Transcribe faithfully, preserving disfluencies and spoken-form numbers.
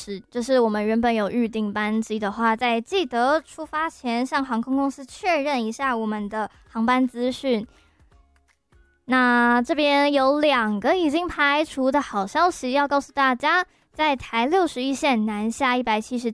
时，就是我们原本有预定班机的话，在记得出发前向航空公司确认一下我们的航班资讯。那这边有两个已经排除的好消息要告诉大家，在台六十一线南下一百七十